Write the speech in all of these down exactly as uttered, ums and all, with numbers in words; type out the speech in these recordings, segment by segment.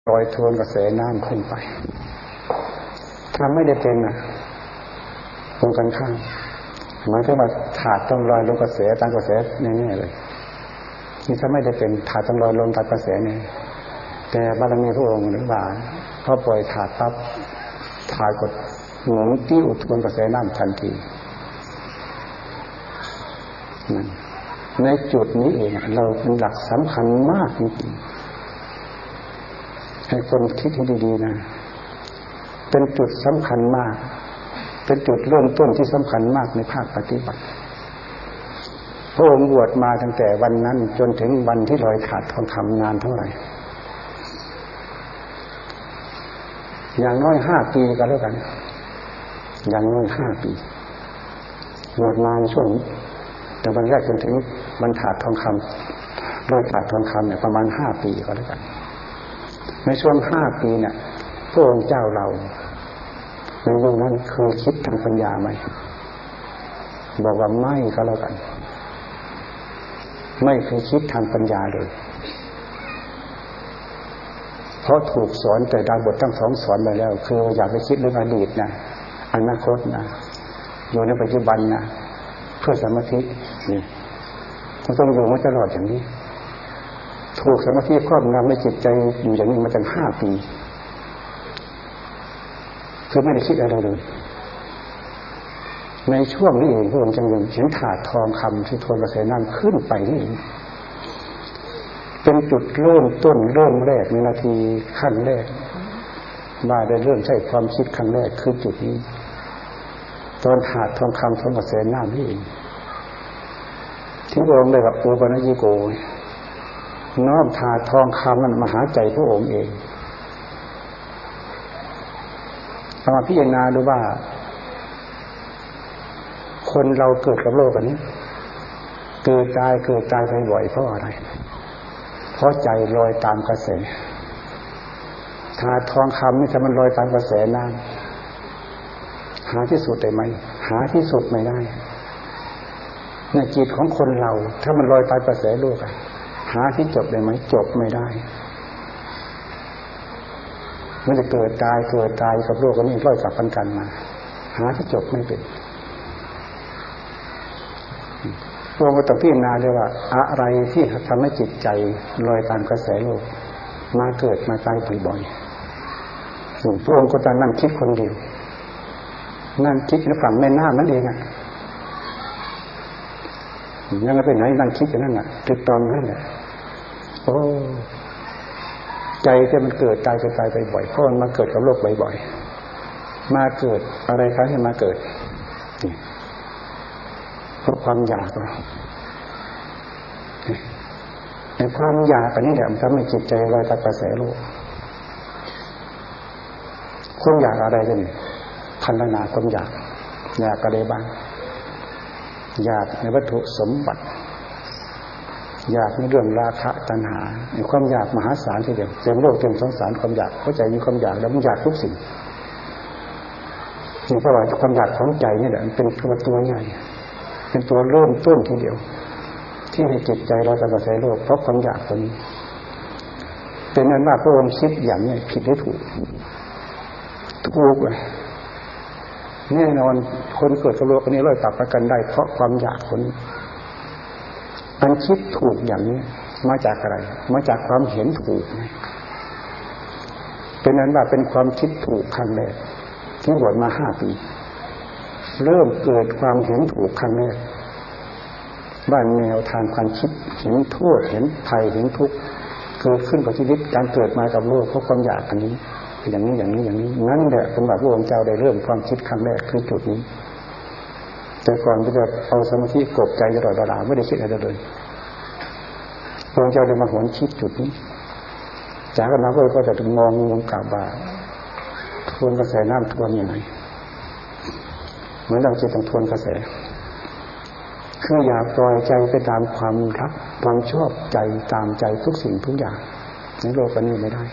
ลอยทวนกระแสน้ำขึ้นไปถ้าไม่ได้เป็นนะตรงกันข้ามหมายถึงว่าถาดต้องลอยลงกระแสตามกระแสแน่ๆเลยนี่ถ้าไม่ได้เป็นถาดต้องลอยลงตามกระแสนี่แต่บารมีพระองค์หรือว่าพอปล่อยถาดปั๊บถาดกดหมุนติ้วทวนกระแสน้ำทันทีนั่นในจุดนี้เองเราเป็นหลักสำคัญมากจริงๆให้คนคิดให้ดีๆนะเป็นจุดสำคัญมากเป็นจุดเริ่มต้นที่สำคัญมากในภาคปฏิบัติพระองค์บวชมาตั้งแต่วันนั้นจนถึงวันที่ลอยถาดทองคำนานเท่าไหร่อย่างน้อยห้าปีก็แล้วกันอย่างน้อยห้าปีบวชมาในช่วงแต่วันแรกจนถึงวันถาดทองคำลอยถาดทองคำเนี่ยประมาณห้าปีก็แล้วกันในช่วงห้าปีเนี่ยพระองค์เจ้าเราในเรื่องนั้นเคยคิดทางปัญญาไหมบอกว่าไม่ก็แล้วกันไม่เคยคิดทางปัญญาเลยเพราะถูกสอนแต่ดาบททั้งสองสอนไปแล้วคืออย่าไปคิดเรื่องอดีตนะอนาคตนะอยู่ในปัจจุบันนะเพื่อสมาธินี่มันต้องอยู่มาตลอดอย่างนี้ถูกสมาธิครอบงำในจิตใจอยู่อย่างนี้มาตั้งห้าปีคือไม่ได้คิดอะไรเลยในช่วงนี้เองพระองค์จึงเห็นถาดทองคำที่ทวนกระแสน้ำขึ้นไปนี่เองเป็นจุดเริ่มต้นเริ่มแรกในนาทีขั้นแรกมาได้เริ่มใช้ความคิดขั้นแรกคือจุดนี้ตอนถาดทองคำทวนกระแสน้ำนี่เองที่พระองค์ได้กับโอปัญญิโกน้อมถาดทองคำนั้นมาหาใจพระองค์เองเอามาพิจารณาดูว่าคนเราเกิดกับโลกอันนี้เกิดตายเกิดตายไปบ่อยเพราะอะไรเพราะใจลอยตามกระแสถาดทองคำนี่ถ้ามันลอยตามกระแสน้ำหาที่สุดได้ไหมหาที่สุดไม่ได้ในจิตของคนเราถ้ามันลอยตามกระแสโลกหาที่จบได้ไหมจบไม่ได้มันจะเกิดตายเกิดตายกับโลกนี้ร้อยสับพันกันมาหาที่จบไม่เป็นพระองค์ก็ต้องพิจารณาเลยว่าอะไรที่ทำให้จิตใจลอยตามกระแสโลกมาเกิดมาตายบ่อยๆพระองค์ก็ต้องนั่งคิดคนเดียวนั่งคิดในฝั่งแม่น้ำนั่นเองอ่ะยังไม่ไปไหนนั่งคิดอย่างนั้นอ่ะติดตอนนั้นแหละโอ้ใจที่มันเกิดตายจะตายไปบ่อยเพราะมันมาเกิดกับโลกบ่อยๆมาเกิดอะไรครับให้มาเกิดนี่เพราะความอยากเราในความอยากอันนี้แหละมันทำให้จิตใจลอยตามกระแสโลกความอยากอะไรกันนี่พันธนาความอยากอยากอะไรบ้างอยากในวัตถุสมบัติอยากในเรื่องราคะตัณหาในความอยากมหาศาลทีเดียวเต็มโลกเต็มสงสารความอยากเข้าใจมีความอยากแล้วมันอยากทุกสิ่งนี่เพราะว่าความอยากของใจนี่แหละมันเป็นตัวตัวใหญ่เป็นตัวเริ่มต้นทีเดียวที่ให้จิตใจเราตามกระแสโลกเพราะความอยากตัวนี้เป็นนั้นว่าพระองค์คิดอย่างนี้ผิดหรือถูกถูกเลยแน่นอนคนเกิดกับโลกนี้ร้อยตับประกันได้เพราะความอยากคนนี้มันคิดถูกอย่างนี้มาจากอะไรมาจากความเห็นถูกเป็นนั้นว่าเป็นความคิดถูกครั้งแรกที่บวชมาห้าปีเริ่มเกิดความเห็นถูกครั้งแรกว่าแนวทางความคิดเห็นโทษเห็นภัยเห็นทุกข์เกิดขึ้นกับชีวิตการเกิดมากับโลกเพราะความอยากอันนี้อย่างนี้อย่างนี้อย่างนี้นั่นแหละเป็นแบบพระองค์เจ้าได้เริ่มความคิดครั้งแรกคือจุดนี้แต่ก่อนก็จะเอาสมาธิกบใจตลอดเวลาไม่ได้คิดอะไรเลยพระองค์เจ้าได้มาหวนคิดจุดนี้จากนั้นก็จะมองมองกลับว่าทวนกระแสน้ำทวนยังไงเหมือนเราจิตต้องทวนกระแสคืออย่าปล่อยใจไปตามความรักความชอบใจตามใจทุกสิ่งทุกอย่างในโลกนี้ไม่ได้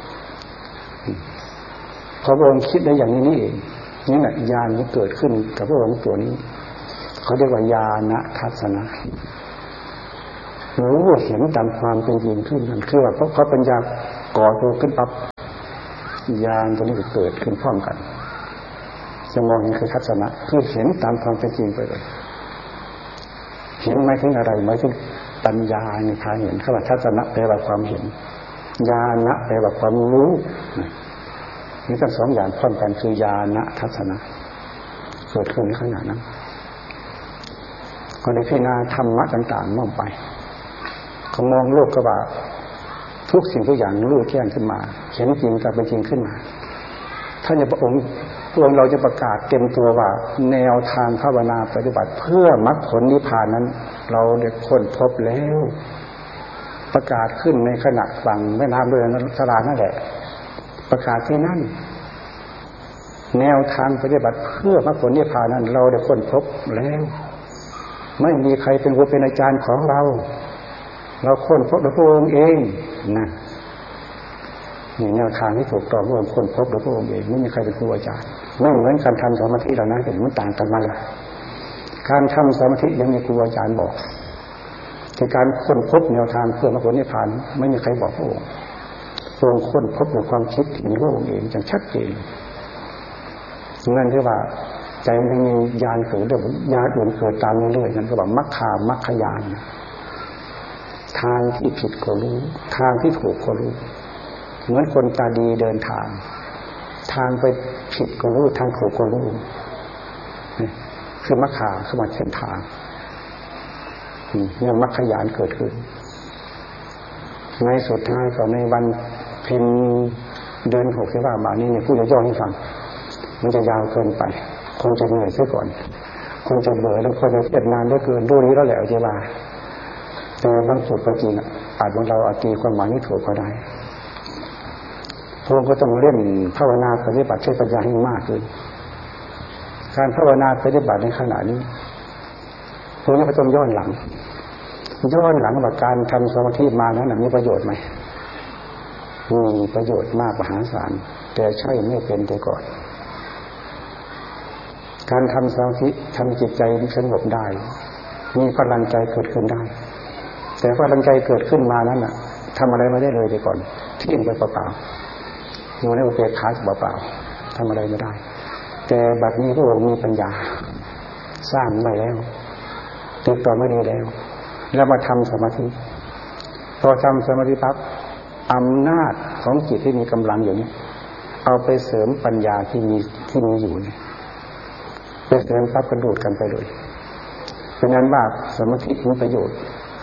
พอพระองค์คิดได้อย่างนี้นี่เองนี่แหละญาณที่เกิดขึ้นกับพระองค์ตัวนี้เขาเรียกว่าญาณทัศนะรู้เห็นตามความเป็นจริงขึ้นนั่นคือว่าเพราะเขาปัญญาก่อตัวขึ้นปั๊บญาณตัวนี้เกิดขึ้นพร้อมกันจะมองเห็นคือทัศนะคือเห็นตามความเป็นจริงไปเลยเห็นหมายถึงอะไรหมายถึงปัญญาในทางเห็นคำว่าทัศนะแปลว่าความเห็นญาณแปลว่าความรู้นี่ทั้งสองอย่างพร้อมกันคือญาณทัศนะเกิดขึ้นในขณะนั้นก็ในพิจารณาธรรมะต่างๆมองไปเขามองโลกก็ว่าทุกสิ่งทุกอย่างรู้แจ้งขึ้นมาเห็นจริงกับเป็นจริงขึ้นมาท่านจะพระองค์พวกเราจะประกาศเต็มตัวว่าแนวทางภาวนาปฏิบัติเพื่อมรรคผลนิพพานนั้นเราได้ค้นพบแล้วประกาศขึ้นในขณะฝั่งแม่น้ำด้วยสลานั่นแหละประกาศที่นั่นแนวทางปฏิบัติเพื่อมรรคผลนิพพานนั้นเราได้ค้นพบแล้วไม่มีใครเป็นครูเป็นอาจารย์ของเราเราค้นพบด้วยพระองค์เองนะนี่แนวทางที่ถูกต้องพระองค์ค้นพบด้วยพระองค์เองไม่มีใครเป็นครูอาจารย์ไม่เหมือนการทำสมาธิเรานะเห็นมันต่างกันมาเลยการทำสมาธิยังมีครูอาจารย์บอกแต่การค้นพบแนวทางเพื่อมรรคผลนิพพานไม่มีใครบอกพระองค์พระองค์ค้นพบด้วยความคิดเห็นพระองค์เองอย่างชัดเจนนั่นคือว่าใจมันมีญาณเกิดด้วยญาณอื่นเกิดตามเรื่อยๆนั่นก็แบบมรรคามรรคญาณทางที่ผิดก็รู้ทางที่ถูกก็รู้เหมือนคนตาดีเดินทางทางไปผิดก็รู้ทางถูกก็รู้คือมรรคาคือมาเส้นทางเนี่ยมรรคญาณเกิดขึ้นในสุดท้ายก็ในวันเพ็ญเดือนหกที่ว่ามานี้เนี่ยผู้จะย่อให้ฟังมันจะยาวเกินไปคงจะเหนื่อยซะก่อนคงจะเบื่อแล้วคงจะเสียดนานเหลือเกินดูนี้แล้วแหละจะว่าแต่บางจุดจริงอ่ะอาจว่าเราอาจตีความหมายไม่ถูกก็ได้พวกก็ต้องเล่นภาวนาปฏิบัติใช้ปัญญาให้มากขึ้นการภาวนาปฏิบัติในขณะนี้พวกนี้ก็ต้องย้อนหลังย้อนหลังว่าการทำสมาธิมานั้นมีประโยชน์ไหมมีประโยชน์มากมหาศาลแต่ใช่ไม่เป็นแต่ก่อนการทำสมาธิทำจิตใจสงบได้มีพลังใจเกิดขึ้นได้แต่พลังใจเกิดขึ้นมานั้นน่ะทำอะไรไม่ได้เลยแต่ก่อนทิ้งไปเปล่าๆอยู่ในอุเบกขาเปล่าๆทำอะไรไม่ได้แต่บัดนี้พระองค์มีปัญญาสร้างไว้แล้วติดต่อไม่ดีแล้วแล้วมาทำสมาธิพอทำสมาธิปั๊บอำนาจของจิตที่มีกำลังอยู่นี้เอาไปเสริมปัญญาที่มีที่มีอยู่เนี่ยไปเสริมปั๊บกระโดดกันไปเลยเพราะนั้นว่าสมาธิมีประโยชน์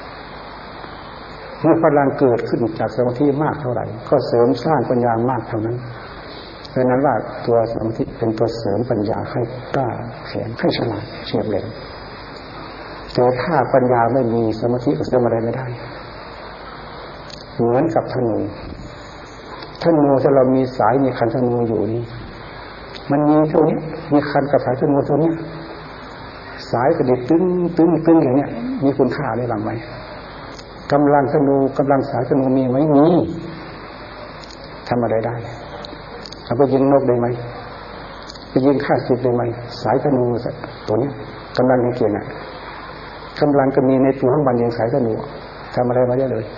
เมื่อพลังเกิดขึ้นจากสมาธิมากเท่าไหร่ก็เสริมสร้างปัญญามากเท่านั้นเพราะนั้นว่าตัวสมาธิเป็นตัวเสริมปัญญาให้กล้าแข็งให้ฉลาดเฉียบแหลมแต่ถ้าปัญญาไม่มีสมาธิก็เสริมอะไรไม่ได้เหมือนกับธนูธนูถ้าเรามีสายมีคันธนูอยู่นี่มันมีเท่านี้มีคันกับสายธนูเท่านี้สายกระดิกตึ้งตึ้งตึ้งอย่างเนี้ยมีคุณค่าได้บ้างไหมกำลังธนูกำลังสายธนูมีไหมมีทำอะไรได้เอาไปยิงนกได้ไหมไปยิงฆ่าศึกได้ไหมสายธนูตัวนี้กำลังในเกียรติน่ะกำลังก็มีในตัวของมันเองสายธนูทำอะไรไม่ได้เลย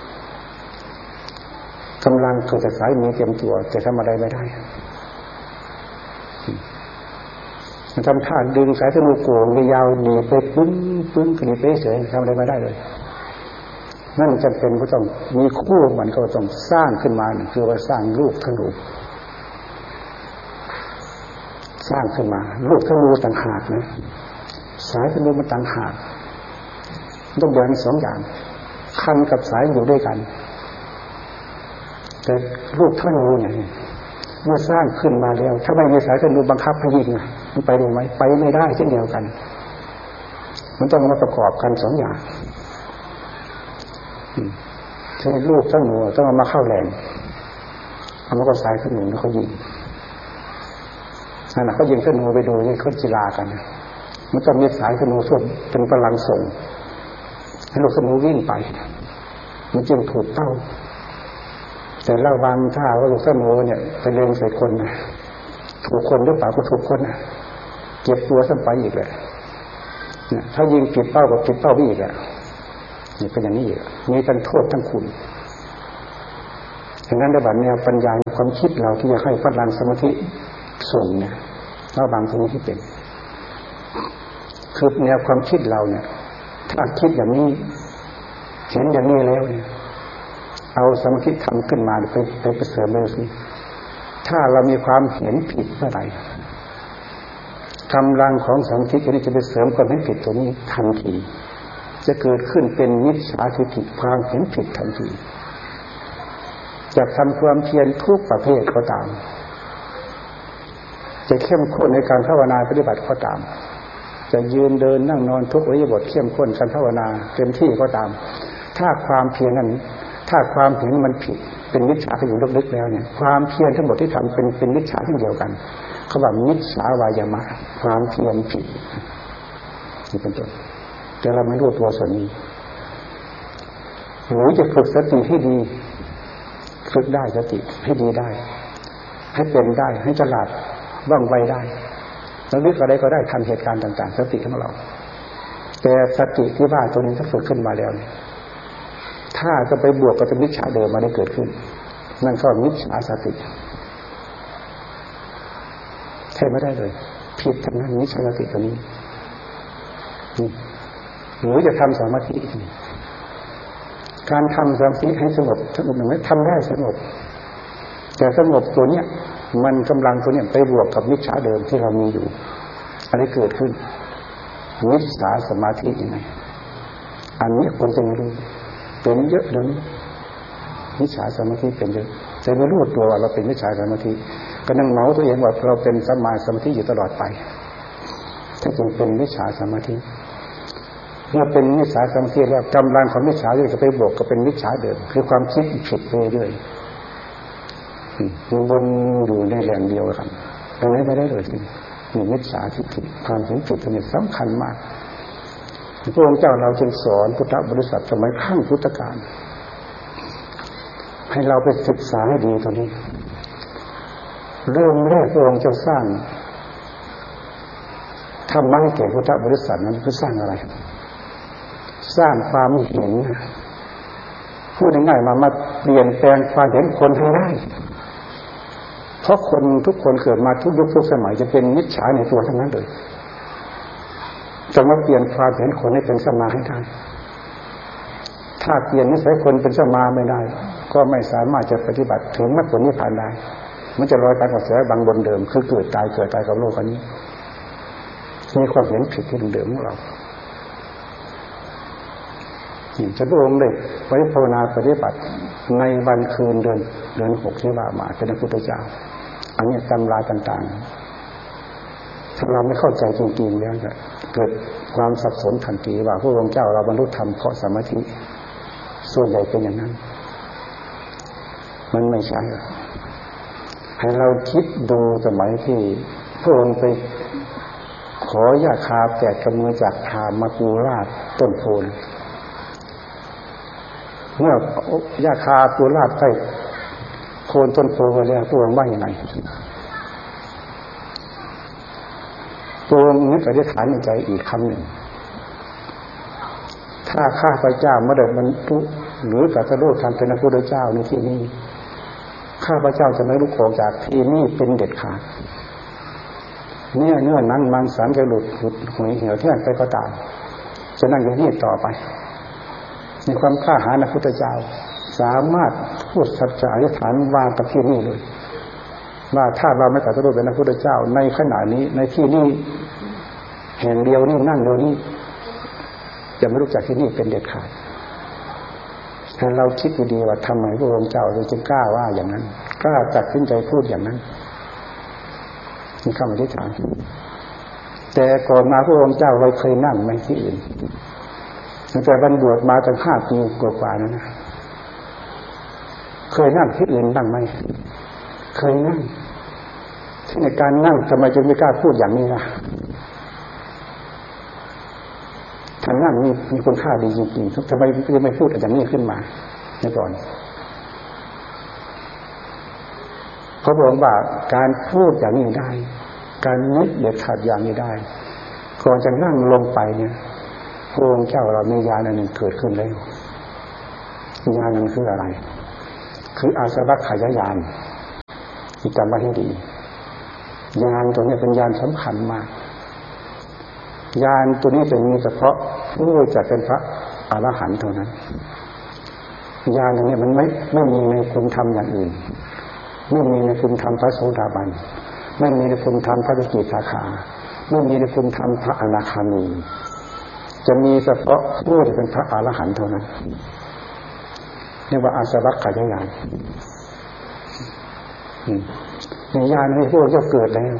กำลังเกิดจากสายมีเต็มตัวแต่ทำอะไรไม่ได้มันทำท่าดึงสายธนูโก่งยาวหนีไปปึ้งปึ้งขึ้นไปเฉยทำอะไรไม่ได้เลยนั่นจำเป็นก็ต้องมีคู่มันก็ต้องสร้างขึ้นมาคือว่าสร้างลูกธนูสร้างขึ้นมาลูกธนูต่างหากนะสายธนูมันต่างหากต้องแบ่งสองอย่างคันกับสายอยู่ด้วยกันแต่ลูกธนูเนี่ยเมื่อสร้างขึ้นมาแล้วถ้าไม่มีสายธนูบังคับให้ยิงมันไปได้ไหมไปไม่ได้เช่นเดียวกันมันต้องมาประกอบกันสองอย่างใช้ลูกธนูต้องเอามาเข้าแรงเอามาก็สายธนูแล้วเขายิงนั่นแหละเขายิงธนูไปดูนี่เขากีฬากันมันต้องมีสายธนูส่วนเป็นพลังส่งให้ลูกธนูวิ่งไปมันจึงถูกเป้าแต่ระวังถ้าว่าลูกธนูเนี่ยไปเล็งใส่คนนะถูกคนหรือเปล่าก็ถูกคนนะเก็บตัวซ้ำไปอีกเลยเนี่ยถ้ายิงผิดเป้าก็ผิดเป้าไปอีกอ่ะนี่เป็นอย่างนี้อยู่มีทั้งโทษทั้งคุณฉะนั้นในบัดแนวปัญญาความคิดเราที่จะให้พลังสมาธิส่งเนี่ยเราบางทีที่เป็นคือแนวความคิดเราเนี่ยถ้าคิดอย่างนี้เห็นอย่างนี้แล้วเนี่ยเอาสมาธิทำขึ้นมาไปไปไปเสริมเลยสิถ้าเรามีความเห็นผิดเมื่อไหร่กำลังของสมาธินี้จะไปเสริมความเห็นผิดตัวนี้ทันทีจะเกิดขึ้นเป็นมิจฉาทิฏฐิความเห็นผิดทันทีจะทำความเพียรทุกประเภทก็ตามจะเข้มข้นในการภาวนาปฏิบัติก็ตามจะยืนเดินนั่งนอนทุกอิริยาบถเข้มข้นการภาวนาเต็มที่ก็ตามถ้าความเพียรนั้นถ้าความเห็นมันผิดเป็นมิจฉาที่อยู่ลึกๆแล้วเนี่ยความเพียรทั้งหมดที่ทำเป็นเป็นมิจฉาที่เดียวกันเขาว่ามิจฉาวายามะความเพียรผิดนี่เป็นต้นแต่เราไม่รู้ตัวส่วนนี้หรือจะฝึกสติให้ดีฝึกได้สติให้ดีได้ให้เป็นได้ให้ฉลาดว่องไวได้แล้วนึกอะไรก็ได้ทันเหตุการณ์ต่างๆสติของเราแต่สติที่ว่าตัวนี้ถ้าฝึกขึ้นมาแล้วเนี่ยถ้าจะไปบวกกับมิจฉาเดิมมาได้เกิดขึ้นนั่นก็มิจฉาสติใช่ไม่ได้เลยผิดทั้งนั้นมิจฉาสติตัวนี้หรือจะทำสมาธิการทำสมาธิให้สงบสงบหนึ่งไม่ทำได้สงบแต่สงบตัวเนี้ยมันกำลังตัวเนี้ยไปบวกกับมิจฉาเดิมที่เรามีอยู่อะไรเกิดขึ้นมิจฉาสมาธิยังไงอันนี้คนจะไม่รู้เป็นเยอะเลยมิจฉาสมาธิเป็นเยอะแต่ไม่รู้ตัวว่าเราเป็นมิจฉาสมาธิก็นั่งเมาตัวเองว่าเราเป็นสัมมาสมาธิอยู่ตลอดไปถ้าจึงเป็นมิจฉาสมาธิเมื่อเป็นมิจฉาสมาธิแล้วกำลังของมิจฉาจะไปบวกกับเป็นมิจฉาเดิมคือความคิดผิดไปเรื่อยมันบนอยู่ในแหล่งเดียวกันตรงนี้ไม่ได้เลยทีนี่มิจฉาทิฏฐิความเห็นผิดตัวนี้สำคัญมากพระองค์เจ้าเราจึงสอนพุทธบริษัทสมัยขั้งพุทธกาลให้เราไปศึกษาให้ดีตรงนี้เริ่มแรกพระองค์เจ้าสร้างธรรมะให้แก่พุทธบริษัทนั้นคือสร้างอะไรสร้างความเห็นพูดง่ายๆมามาเปลี่ยนแปลงความเห็นคนให้ได้เพราะคนทุกคนเกิดมาทุกยุคทุกสมัยจะเป็นมิจฉาในตัวทั้งนั้นเลยจะมาเปลี่ยนความเห็นคนให้เป็นสัมมาให้ได้ถ้าเปลี่ยนนิสัยคนเป็นสัมมาไม่ได้ก็ไม่สามารถจะปฏิบัติถึงมรรคผลนิพพานได้มันจะลอยตามกระแสบางบนเดิมคือเกิดตายเกิดตายกับโลกอันนี้มีความเห็นผิดที่เดิมของเราจะรวมเลยไว้ภาวนาปฏิบัติในวันคืนเดือนเดือนหกที่ว่ามาเป็นพระพุทธเจ้าอันนี้ตำราต่างๆถ้าเราไม่เข้าใจจริงๆแล้วจะเกิดความสับสนทันทีว่าพระองค์เจ้าเราบรรลุธรรมเพราะสมาธิส่วนใหญ่เป็นอย่างนั้นมันไม่ใช่ให้เราคิดดูสมัยที่พระองค์ไปขอยาคาแปดกำมือจากพราหมณ์มาปูราดต้นโพนเมื่อยาคาปูราดใต้โคนต้นโพไปแล้วพระองค์ว่าอย่างไรพระองค์นึกอธิษฐานในใจอีกคำหนึ่งถ้าข้าพเจ้าไม่ได้บรรลุหรือตรัสรู้ธรรมเป็นพระพุทธเจ้าในที่นี้ข้าพเจ้าจะไม่ลุกออกจากที่นี้เป็นเด็ดขาดเนี่ยเนื้อหนังมังสารจะหลุดหลุดหวยเหี่ยวเที่ยงไปก็ตามจะนั่งอย่างนี้ต่อไปในความกล้าหาญพระพุทธเจ้าสามารถพูดสัจจะอธิษฐานวางกับที่นี่เลยว่าถ้าเราไม่ตรัสรู้เป็นพระพุทธเจ้าในขณะนี้ในที่นี้แห่งเดียวนี่นั่งเดียวนี้จะไม่รู้จักที่นี่เป็นเด็ดขาดแต่เราคิดดีๆว่าทำไมพระองค์เจ้าจึงกล้าว่าอย่างนั้นกล้าตัดสินใจพูดอย่างนั้นมีคำอธิษฐานแต่ก่อนมาพระองค์เจ้าเราเคยนั่งไหมที่อื่นตั้งแต่บรรบวชมาตั้งห้าปีกว่าๆนั้นนะเคยนั่งที่อื่นนั่งไหมเคยนั่งที่ในการนั่งทำไมจึงไม่กล้าพูดอย่างนี้ล่ะถ้านั่งมีมีคุณค่าดีจริงๆทำไมจึงไม่พูดอย่างนี้ขึ้นมาในก่อนเพราะบอกว่าการพูดอย่างนี้ได้การนึกเด็ดขาดอย่างนี้ได้ก่อนจะนั่งลงไปเนี่ยพระองค์เจ้าเรามีญาณอันหนึ่งเกิดขึ้นแล้วญาณนั้นคืออะไรคืออาสวัคขายญาณจำไว้ให้ดีญาณตัวนี้เป็นญาณสำคัญมากญาณตัวนี้จะมีเฉพาะผู้จะเป็นพระอรหันต์เท่านั้นญาณอย่างนี้มันไม่ไม่มีในคุณธรรมอย่างอื่นไม่มีในคุณธรรมพระโสดาบันไม่มีในคุณธรรมพระสกิทาคาไม่มีในคุณธรรมพระอนาคามีจะมีเฉพาะผู้ที่เป็นพระอรหันต์เท่านั้นเรียกว่าอาสวัคขายญาณในญาณนี้พวกจะเกิดแล้ว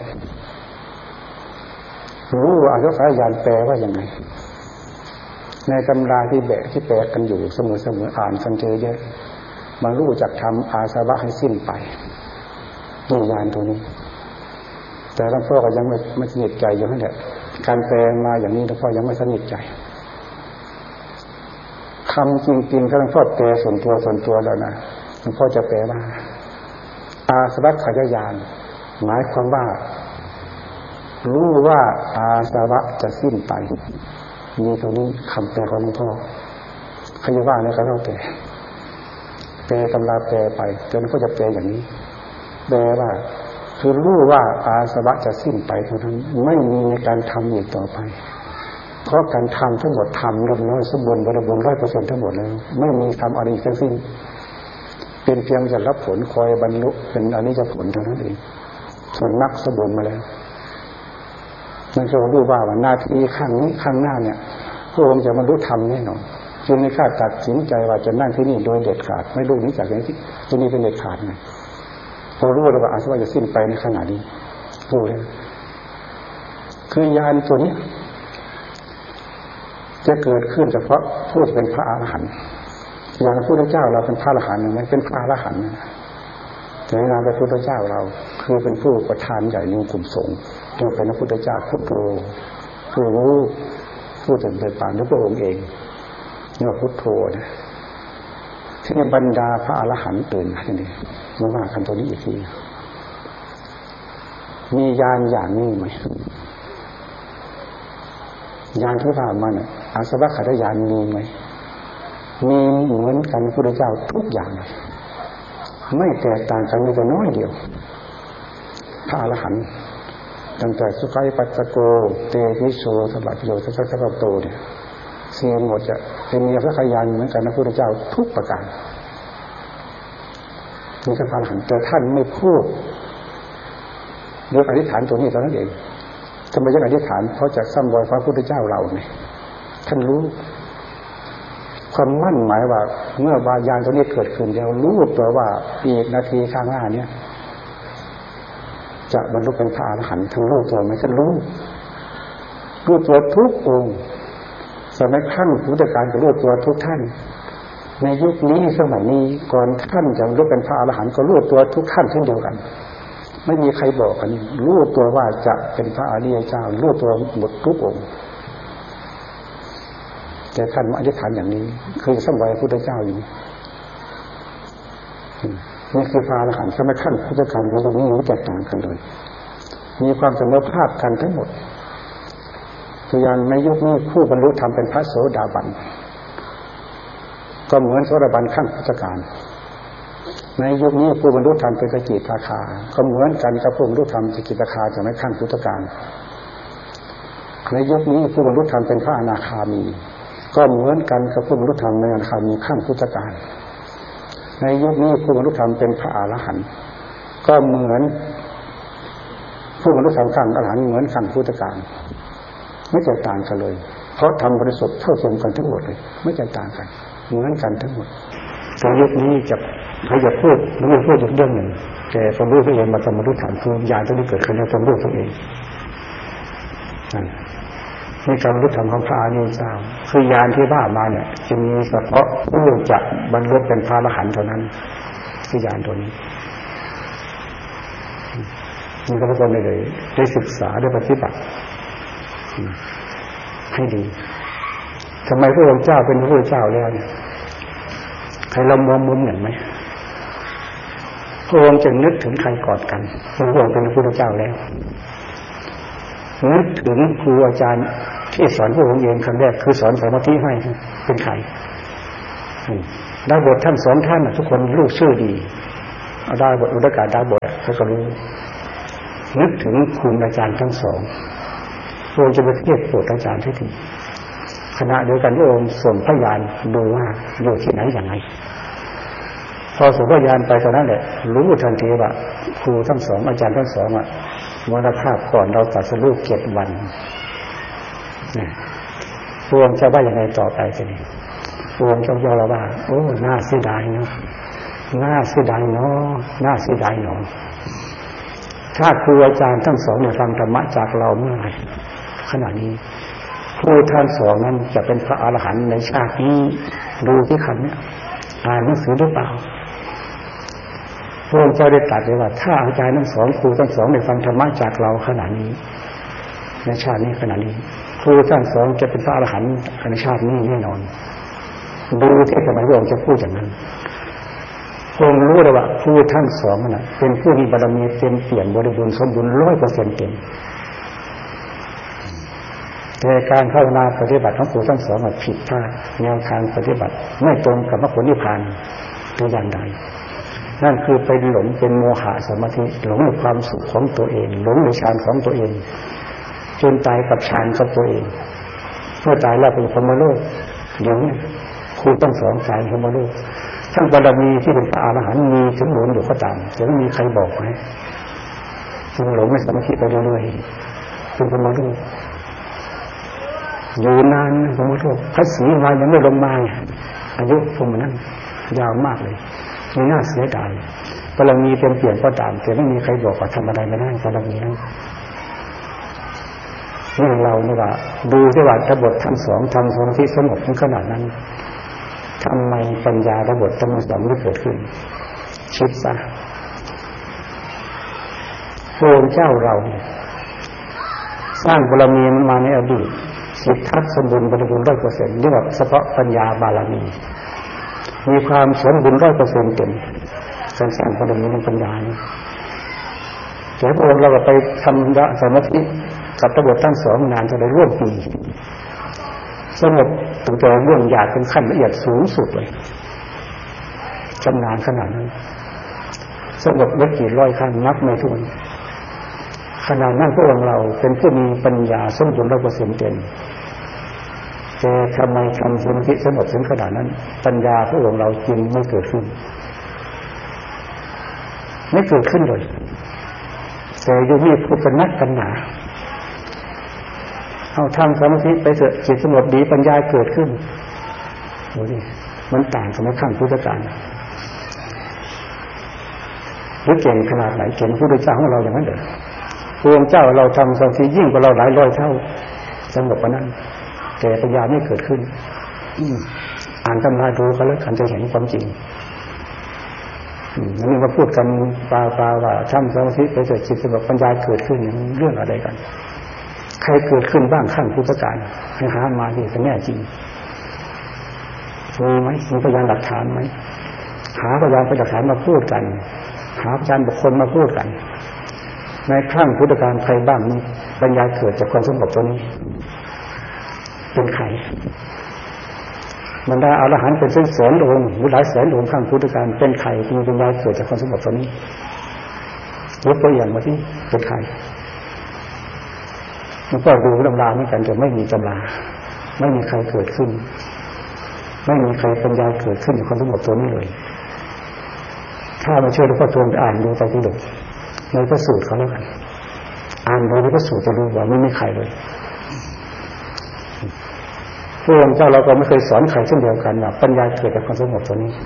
รู้ว่าอาสวัคขายญาณแปลว่าอย่างไรในตำราที่แบกที่แปลกันอยู่เสมอๆอ่านกันเจอเยอะมารู้จักทำอาสวะให้สิ้นไปนี่ญาณตัวนี้แต่หลวงพ่อก็ยังไม่ไม่สนิทใจอยู่นั่นแหละการแปลมาอย่างนี้หลวงพ่อยังไม่สนิทใจคำจริงๆถ้าหลวงพ่อแปลส่วนตัวส่วนตัวแล้วนะหลวงพ่อจะแปลว่าอาสวัคขายญาณหมายความว่ารู้ว่าอาสวะจะสิ้นไปมีเท่านี้คำแปลของหลวงพ่อใครจะว่าเนี่ยก็แล้วแต่แปลตำราแปลไปจนก็จะแปลอย่างนี้แปลว่าคือรู้ว่าอาสวะจะสิ้นไปเท่านั้นไม่มีในการทำอีกต่อไปเพราะการทำทั้งหมดทำเรียบร้อยสมบูรณ์บริบูรณ์ร้อยเปอร์เซ็นต์ทั้งหมดแล้วไม่มีทำอะไรทั้งสิ้นเป็นเพียงจะรับผลคอยบรรลุเป็นอนิจจผลเท่านั้นเองส่วนนักสมบูรณ์มาแล้วนั่นก็รู้ว่าว่าหน้าที่ข้างนี้ข้างหน้าเนี่ยพระองค์จะบรรลุธรรมแน่นอนจึงไม่คาดตัดสินใจว่าจะนั่งที่นี่โดยเด็ดขาดไม่รู้นี้จากไหนที่ที่นี่เป็นเด็ดขาดไงพอรู้แล้วว่าอาสวะจะสิ้นไปในขณะนี้รู้เลยคือญาณตัวนี้จะเกิดขึ้นเฉพาะผู้ที่เป็นพระอรหันต์อย่างพระพุทธเจ้าเราเป็นพระอรหันต์ไม่เป็นพระอรหันต์แต่ในนามพระพุทธเจ้าเราคือเป็นผู้ประธานใหญ่ในกลุ่มสงฆ์จึงเป็นพระพุทธเจ้าพุทโธผู้รู้ผู้ถึงเป็นปานด้วยพระองค์เองนี่ว่าพุทโธนะที่บรรดาพระอรหันต์ตื่นที่นี่มาว่ากันตัวนี้อีกทีมีญาณอย่างนี้ไหมญาณที่ผ่านมาเนี่ยอาสวัคขายญาณมีไหมมีเหมือนกันพระพุทธเจ้าทุกอย่างเลยไม่แตกต่างกันเลยแต่น้อยเดียวพระอรหันต์ตั้งแต่สุขัยปัสสโกเตวิโสสัพพะโยสัพพะสัพพะโตเนี่ยเสียหมดจะเป็นมีพระขยันเหมือนกันพระพุทธเจ้าทุกประการมีพระอรหันต์แต่ท่านไม่พูดโดยอธิษฐานตัวนี้เท่านั้นเองทำไมยังอธิษฐานเพราะจะซ้ำรอยพระพุทธเจ้าเราเนี่ยท่านรู้ความมั่นหมายว่าเมื่อบาญาณตัวนี้เกิดขึ้นเดียวรู้ตัวว่าอีกนาทีข้างหน้าเนี่ยจะบรรลุเป็นพระอรหันต์ทั้งรู้ตัวไหมท่านรู้รู้ตัวทุกองค์สมัยขั้นพุทธกาลก็รู้ตัวทุกท่านในยุคนี้สมัยนี้ก่อนท่านจะบรรลุเป็นพระอรหันต์ก็รู้ตัวทุกท่านเช่นเดียวกันไม่มีใครบอกกันรู้ตัวว่าจะเป็นพระอริยเจ้ารู้ตัวหมดทุกองค์แต่ท่านมาอธิษฐานอย่างนี้คือสมัยพระพุทธเจ้าอยู่นี่คือพระอรหันต์สมัยขั้นพุทธกาลกับตรงนี้ไม่แตกต่างกันเลยมีความเสมอภาคกันทั้งหมดตัวอย่างในยุคนี้ผู้บรรลุธรรมเป็นพระโสดาบันก็เหมือนโสดาบันขั้นพุทธกาลในยุคนี้ผู้บรรลุธรรมเป็นสกิทาคาก็เหมือนกันกับผู้บรรลุธรรมสกิทาคาจากในขั้นพุทธกาลในยุคนี้ผู้บรรลุธรรมเป็นพระอนาคามีก็เหมือนกันกับผู้บรรลุธรรมในอนาคามีขั้นพุทธกาลในยุคนี้ผู้บรรลุธรรมเป็นพระอรหันต์ก็เหมือนผู้บรรลุธรรมขั้นอรหันต์เหมือนขั้นพุทธกาลไม่แตกต่างกันเลยเพราะทำบริสุทธิ์เท่าเทียมกันทั้งหมดเลยไม่แตกต่างกันเหมือนกันทั้งหมดแต่ยุคนี้จะเขาจะพูดไม่พูดอีกเรื่องหนึ่งแต่ความรู้ตัวเองมาทำบรรลุธรรมคือญาณที่เกิดขึ้นในความรู้ตัวเองนั่นในการบรรลุธรรมของพระอริยเจ้าคือญาณที่ว่ามาเนี่ยจะมีเฉพาะผู้จะบรรลุเป็นพระอรหันต์เท่านั้นคือญาณตัวนี้นี่ก็ทุกคนได้เลยได้ศึกษาได้ปฏิบัติให้ดีทำไมพระองค์เจ้าเป็นพระพุทธเจ้าแล้วเนี่ยใครเรามองมุมเห็นไหมพระองค์จะนึกถึงใครก่อนกันพระองค์เป็นพระพุทธเจ้าแล้วนึกถึงครูอาจารย์ที่สอนพระองค์เองครั้งแรกคือสอนสมาธิให้เป็นใครดาบทท่านสองท่านทุกคนรู้ชื่อดีเอาดาบทอุดกาดาบทเขาก็รู้นึกถึงครูอาจารย์ทั้งสองพระองค์จะไปเทศโปรดอาจารย์ให้ดีขณะเดียวกันพระองค์ส่งพยานดูว่าอยู่ที่ไหนอย่างไรพอส่งพยานไปตอนนั้นแหละรู้ทันทีว่าครูทั้งสองอาจารย์ทั้งสองอ่ะมรณภาพก่อนเราตรัสรู้เจ็ดวันพระองค์จะว่าอย่างไรต่อไปทีนี้พระองค์จะยอมรับว่าโอ้น่าเสียดายเนาะน่าเสียดายเนาะน่าเสียดายเนาะถ้าครูอาจารย์ทั้งสองเนี่ยฟังธรรมะจากเราเมื่อไหร่ขณะนี้ครูท่านสองนั้นจะเป็นพระอรหันต์ในชาตินี้ดูที่คำนี้อ่านหนังสือหรือเปล่าพระองค์จะได้ตรัสไว้ว่าถ้าอาจารย์ทั้งสองครูทั้งสองได้ฟังธรรมะจากเราขณะนี้ในชาตินี้ขณะนี้ครูทั้งสองจะเป็นพระอรหันต์ในชาตินี้แน่นอนดูที่ทำไมพระองค์จะพูดอย่างนั้นพระองค์รู้เลยว่าครูทั้งสองน่ะเป็นผู้มีบารมีเต็มเปี่ยมบริบูรณ์สมบูรณ์ร้อยเปอร์เซ็นต์เต็มแต่การภาวนาปฏิบัติของครูทั้งสองผิดพลาดแนวทางปฏิบัติไม่ตรงกับมรรคผลนิพพานตัวอย่างใดนั่นคือไปหลงเป็นโมหะสมาธิหลงในความสุขของตัวเองหลงในฌานของตัวเองจนตายกับฌานกับตัวเองเมื่อตายแล้วเป็นพรหมโลกเดี๋ยวนี้ครูทั้งสองตายพรหมโลกทั้งบารมีที่เป็นพระอรหันต์มีถึงหลงอยู่ก็ตามจะไม่มีใครบอกไหมจึงหลงในสมาธิไปเรื่อยๆเป็นพรหมโลกอยู่นานพรหมโลกพระศรีมายังไม่ลงมาอายุพรหมนั้นยาวมากเลยไม่น่าเสียดายบารมีเต็มเปี่ยมก็ตามแต่ไม่มีใครบอกว่าทำอะไรไม่ได้บารมีนั้นนี่เราเนี่ยว่าดูที่ว่าระบบทั้งสองทำสมาธิสงบถึงขนาดนั้นทำไมปัญญาระบบทั้งสองไม่เกิดขึ้นคิดซะพระองค์เจ้าเราสร้างบารมีมันมาในอดีตสิทธัตถ์สมบูรณ์บริบูรณ์ร้อยเปอร์เซ็นต์เรียกว่าเฉพาะปัญญาบารมีมีความสมบูรณ์ร้อยเปอร์เซ็นต์เต็มการสร้างบารมีในปัญญานี้แต่พระองค์เราก็ไปทำสมาธิกับระบบทั้งสองนานจะได้ร่วมปีสงบตั้งแต่เรื่องหยาบเป็นขั้นละเอียดสูงสุดเลยชำนาญขนาดนั้นสงบไม่กี่ร้อยครั้งนับไม่ถ้วนขนาดนั้นพระองค์เราเป็นผู้มีปัญญาสมบูรณ์ร้อยเปอร์เซ็นต์เต็มแต่ทำไมทำสมาธิสงบถึงขนาดนั้นปัญญาพระองค์เราจึงไม่เกิดขึ้นไม่เกิดขึ้นเลยแต่ยังมีผู้เป็นนักกันหนาเอาทำสมาธิไปเถอะจิตสงบดีปัญญาเกิดขึ้นโอ้ดิมันต่างกับในขั้งพุทธกาลหรือเก่งขนาดไหนเก่งพุทธเจ้าของเราอย่างนั้นเด้อพระองค์เจ้าเราทำสมาธิยิ่งกว่าเราหลายร้อยเท่าสงบกว่านั้นแต่ปัญญาไม่เกิดขึ้นอ่านตำราดูก็แล้วกันจะเห็นความจริงอันนี้มาพูดกันปลาๆว่าทำสมาธิไปเถอะจิตสงบปัญญาเกิดขึ้นเรื่องอะไรกันใครเกิดขึ้นบ้างขั้นพุทธกาลให้หามาที่แน่จริงมีไหมมีพยานหลักฐานไหมหาพยานหลักฐานมาพูดกันหาพยานบุคคลมาพูดกันในขั้นพุทธกาลใครบ้างมีปัญญาเกิดจากความสงบตัวนี้เป็นใครบรรดาอรหันต์เป็นแสนองค์หรือหลายแสนองค์ขั้นพุทธกาลเป็นใครที่มีปัญญาเกิดจากความสงบตัวนี้ยกตัวอย่างมาที่เป็นใครมันก็ดูตำราเหมือนกันแต่ไม่มีตำราไม่มีใครเกิดขึ้นไม่มีใครปัญญาเกิดขึ้นในความสงบตัวนี้เลยถ้ามาเชื่อหลวงพ่อทวงอ่านดูไปที่ดูในพระสูตรเขาแล้วกันอ่านดูในพระสูตรจะรู้ว่าไม่มีใครเลยพระองค์เจ้าเราก็ไม่เคยสอนใครเช่นเดียวกันว่าปัญญาเกิดจากความสงบตัวนี้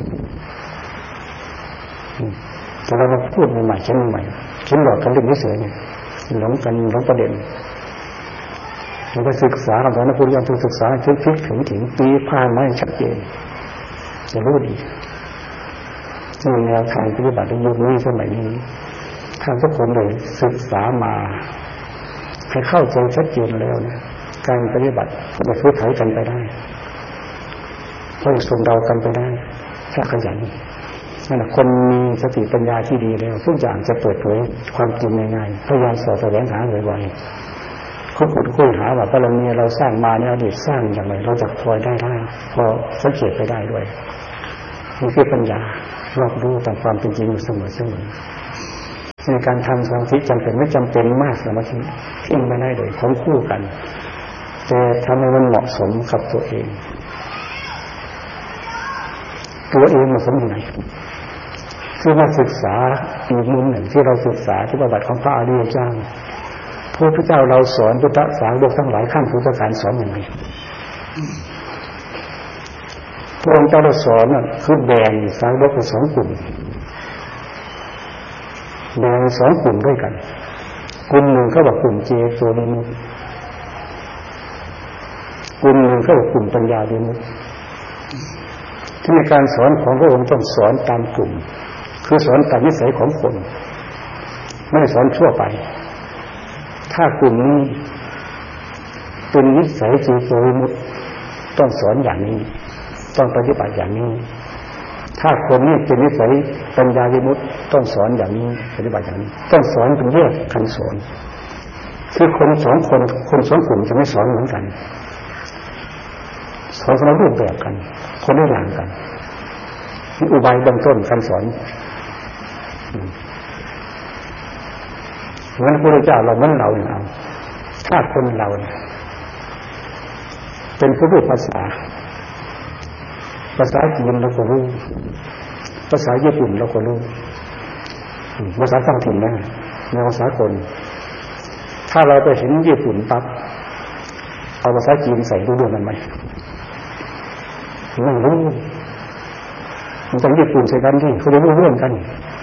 แต่เราพูดใหม่ๆเช่นใหม่เช่นหลอกกันเรื่องเฉยๆเนี่ยหลงกันหลงประเด็นเราไปศึกษาคำสอนพระพุทธเจ้าต้องศึกษาถึงพลิกถึงถึงปีผ่านมาให้ชัดเจนจะรู้ดีนี่แนวทางปฏิบัติในยุคนี้สมัยนี้ทางทุกคนเลยศึกษามาให้เข้าใจชัดเจนแล้วเนี่ยการปฏิบัติจะฟื้นไถกันไปได้ค่อยส่งเรากันไปได้ถ้าขยันนั่นแหละคนมีสติปัญญาที่ดีแล้วทุกอย่างจะเปิดเผยความจริงง่ายๆพยายามสอบแสวงหาไวๆเขาขุดคุยหาว่าบารมีเราสร้างมาในอดีตสร้างอย่างไรเราจะพอได้ได้พอสังเกตไปได้ด้วยนี่คือปัญญารอบรู้ตามความเป็นจริงอยู่เสมอเสมอในการทำสมาธิจำเป็นไม่จำเป็นมากสมาธิทิ้งไม่ได้เลยของคู่กันแต่ทำให้มันเหมาะสมกับตัวเองตัวเองเหมาะสมที่ไหนคือมาศึกษาอีกมุมหนึ่งที่เราศึกษาที่ประวัติของพระอริยเจ้าพระพุทธเจ้าเราสอนพุทธสาวกทั้งหลายขั้นพุทธการสอนอย่างไรพระองค์เจ้าเราสอนคือแบ่งสาวกเป็นสองกลุ่มแบ่งสองกลุ่มด้วยกันกลุ่มหนึ่งเขาบอกกลุ่มเจโตวิมุตติกลุ่มหนึ่งเขาบอกกลุ่มปัญญาวิมุตติที่ในการสอนของพระองค์ต้องสอนตามกลุ่มคือสอนตามนิสัยของคนไม่ได้สอนทั่วไปถ้ากลุ่มนี้เป็นนิสัยเจโตวิมุตติต้องสอนอย่างนี้ต้องปฏิบัติอย่างนี้ถ้าคนนี้เป็นนิสัยปัญญาวิมุตติต้องสอนอย่างนี้ปฏิบัติอย่างนี้ต้องสอนเป็นแยกคันสอนคือคนสองคนคนสองกลุ่มจะไม่สอนเหมือนกันสอนคนละรูปแบบกันคนละอย่างกันมีอุบายเบื้องต้นการสอนเหมือนพระพุทธเจ้าเราเหมือนเราเนี่ยเอาถ้าคนเราเป็นผู้รู้ภาษาภาษาจีนเราก็รู้ภาษาญี่ปุ่นเราก็รู้ภาษาท้องถิ่นนะในภาษาคนถ้าเราไปเห็นญี่ปุ่นปั๊บเอาภาษาจีนใส่รู้เรื่องมันไหมไม่รู้มันต้องญี่ปุ่นใส่กันที่เขาจะรู้เรื่องกัน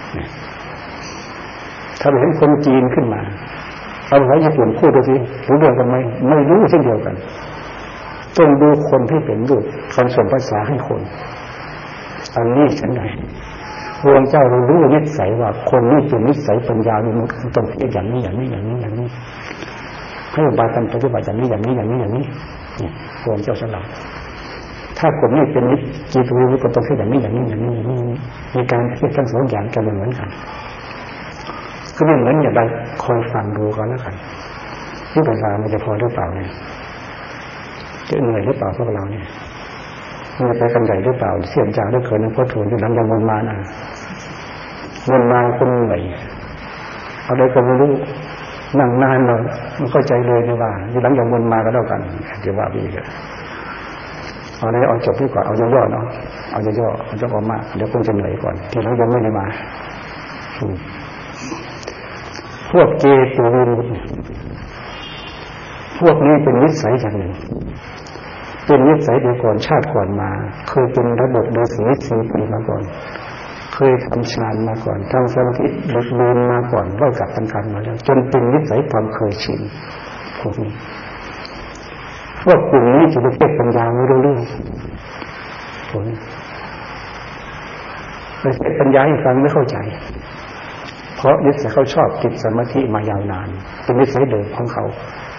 ถ้าไปเห็นคนจีนขึ้นมาเอาภาษาญี่ปุ่นพูดดูสิรู้เรื่องกันไหมไม่รู้เช่นเดียวกันต้องดูคนที่เป็นรูปการส่งภาษาให้คนอันนี้ฉันไหนพระเจ้าเรารู้นิสัยว่าคนนี้เป็นนิสัยปัญญาวิมุตติต้องเป็นอย่างนี้อย่างนี้อย่างนี้อย่างนี้ให้บากันปฏิบัติอย่างนี้อย่างนี้อย่างนี้อย่างนี้เนี่ยพระเจ้าฉลาดถ้าคนนี้เป็นนิจิตวิมุตติต้องเป็นอย่างนี้อย่างนี้อย่างนี้อย่างนี้ในการเทียบทั้งสองอย่างกันเหมือนกันก็ไม่เหมือนอย่างไรคอยฟังดูกันแล้วกันที่ภาษามันจะพอหรือเปล่าเนี่ยจะเหนื่อยหรือเปล่าพวกเราเนี่ยมันไปกันใหญ่หรือเปล่าเสี่ยงจากด้วยเขินเพราะถูกที่หลังยังวนมาอ่ะวนมาคนเหนื่อยเอาได้ก็ไม่รู้นั่งนานเราไม่เข้าใจเลยนี่ว่าที่หลังยังวนมาก็แล้วกันเดี๋ยวว่าพี่ก็เอาได้เอาจบดีกว่าเอาย่อๆเนาะเอาย่อๆเอาจบออกมาเดี๋ยวคงจะเหนื่อยก่อนที่หลังยังไม่ได้มาพวกเกตุวิมุตติพวกนี้เป็นนิสัยอย่างหนึ่งเป็นนิสัยเดียวก่อนชาติก่อนมาเคยเป็นระบบโดยสีสีปีมาก่อนเคยทำฌานมาก่อนทำสมาธิหลุดลืมมาก่อนเล่ากับตังการมาแล้วจนเป็นนิสัยความเคยชินพวกนี้พวกกลุ่มนี้จะไม่เก็บปัญญาไม่รู้เรื่องผลไปเก็บปัญญาให้ฟังไม่เข้าใจเพราะนิสัยเขาชอบติดสมาธิมายาวนานเป็นนิสัยเดิมของเขา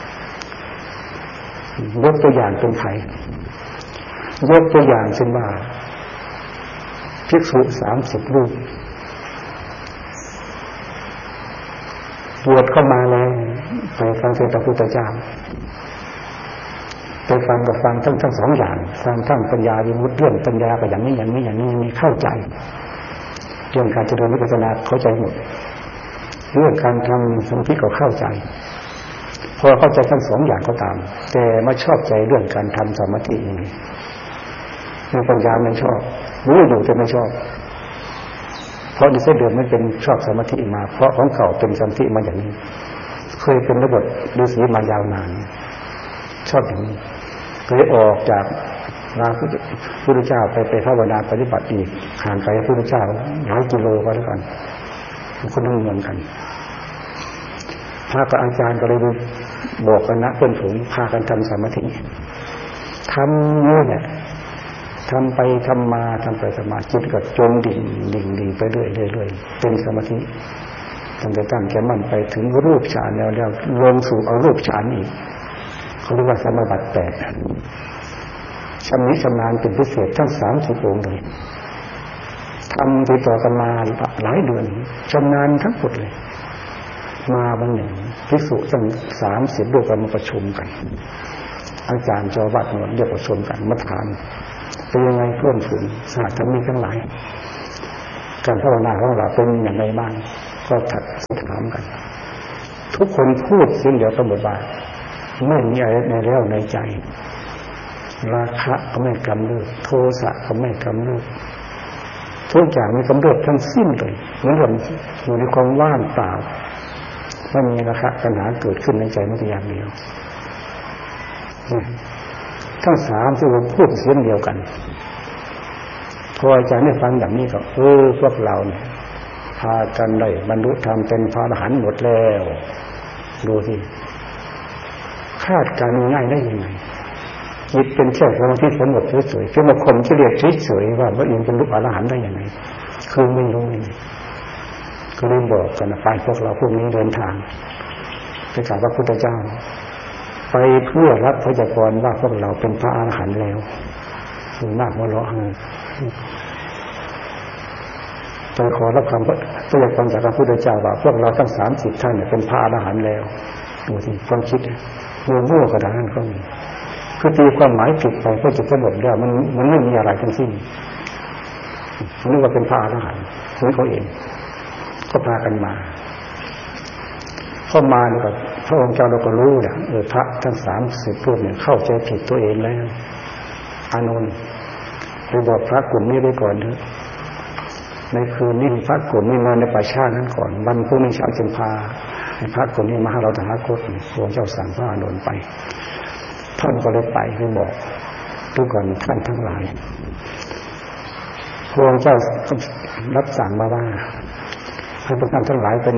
ยกตัวอย่างเป็นใครยกตัวอย่างเช่นว่าภิกษุสามสิบรูปบวชเข้ามาแล้วไปฟังเทศน์พระพุทธเจ้าไปฟังกับฟังทั้งทั้งสองอย่างฟังทั้งปัญญาวิมุตติเรื่องปัญญาก็อย่างนี้อย่างนี้อย่างนี้มีเข้าใจเรื่องการเจริญวิปัสสนาเข้าใจหมดเรื่องการทำสมาธิก็เข้าใจพอเข้าใจทั้งสองอย่างก็ตามแต่มาชอบใจเรื่องการทำสมาธินี่เรื่องปัญญาไม่ชอบรู้อยู่แต่ไม่ชอบเพราะในเส้นเดิมไม่เป็นชอบสมาธิมาเพราะของเก่าเป็นสมาธิมาอย่างนี้เคยเป็นระบบฤาษีมายาวนานชอบอย่างนี้เคยออกจากพระพุทธเจ้าไปไปภาวนาปฏิบัติอีกห่างไกลพระพุทธเจ้าหลายกิโลก็แล้วกันคนนั่งเหมือนกันพระกับอาจารย์ก็เลยบอกกันนะเพื่อนฝูงพากันทำสมาธิทำนี่แหละทำไปทำมาทำไปทำมาจิตก็จมดิ่งดิ่งดิ่งไปเรื่อยเรื่อยเป็นสมาธิตั้งแต่ตั้งแค่มันไปถึงรูปฌานแล้วแล้วลงสู่เอารูปฌานอีกเขาเรียกว่าสมาบัติแปดชำนิชำนาญเป็นพิเศษทั้งสามสิบองค์เลยทำติดต่อกันมาหลายเดือนชำนาญทั้งหมดเลยมาวันหนึ่งภิกษุตั้งสามสิบรูปกันมาประชุมกันอาจารย์เจ้าวัดเนี่ยเรียกประชุมกันมาถามเป็นยังไงเพื่อนฝูงสหธรรมิกทั้งหลายการภาวนาของเราเป็นอย่างไรบ้างก็ถัดถามกันทุกคนพูดสิ่งเดียวกันหมดว่าไม่มีอะไรในแล้วในใจราคะก็ไม่กำเริบโทสะก็ไม่กำเริบทุกอย่างไม่กำเริบทั้งสิ้นเลยเหมือนกับอยู่ในความว่างเปล่าไม่มีราคะปัญหาเกิดขึ้นในใจแม้แต่อย่างเดียวทั้งสามที่ผมพูดเสียงเดียวกันพออาจารย์ได้ฟังแบบนี้ก็เออพวกเราเนี่ยพากันได้บรรลุธรรมเป็นพระอรหันต์หมดแล้วดูสิคาดการณ์ง่ายได้ยังไงจิตเป็นแค่ความที่สมบูรณ์เฉยๆคือมาข่มเฉลี่ยเฉยๆว่าพระอินทร์เป็นลูกอรหันต์ได้ยังไงคือไม่รู้ไงก็เลยบอกกันนะไปพวกเราพวกนี้เดินทางไปกราบพระพุทธเจ้าไปเพื่อรับพยากรณ์ว่าพวกเราเป็นพระอรหันต์แล้วคือมากหัวเราะไปขอรับคำพยากรณ์จากพระพุทธเจ้าว่าพวกเราทั้งสามสิบท่านเนี่ยเป็นพระอรหันต์แล้วดูสิความคิดมั่วๆกระดานก็มีคือตีความหมายผิดไปก็จุดสมบูรณ์แล้วมันมันไม่มีอะไรทั้งสิ้นมันนึกว่าเป็นพระอรหันต์ของเขาเองก็พากันมาเข้ามาเนี่ยพระองค์เจ้าเราก็รู้เนี่ยเออพระทั้งสามสิบรูปเนี่ยเข้าใจผิดตัวเองแล้วอานนท์ไปบอกพระกลุ่มนี้ไว้ก่อนเถอะในคืนนี้พระกลุ่มนี้มาในป่าช้านั้นก่อนวันพรุ่งนี้เช้าจึงพาให้พระกลุ่มนี้มาหาเราตถาคตพระองค์เจ้าสั่งพระอานนท์ไปท่านก็เลยไปไปบอกทุกคนท่านทั้งหลายพระองค์เจ้ารับสั่งมาว่าให้พวกท่านทั้งหลายเป็น